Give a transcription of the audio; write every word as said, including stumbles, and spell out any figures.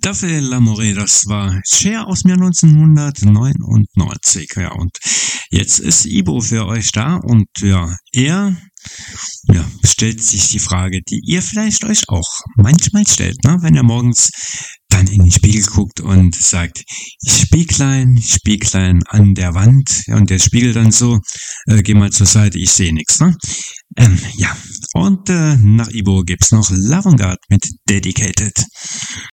Dafür L'Amore, das war Cher aus dem Jahr neunzehnhundertneunundneunzig. Ja, und jetzt ist Ibo für euch da und ja, er ja, stellt sich die Frage, die ihr vielleicht euch auch manchmal stellt, ne? Wenn ihr morgens dann in den Spiegel guckt und sagt, Spieglein, Spieglein an der Wand, ja, und der Spiegel dann so, äh, geh mal zur Seite, ich sehe nichts, ne? Ähm, ja, und äh, nach Ibo gibt's noch L'Avantgarde mit Dedicated.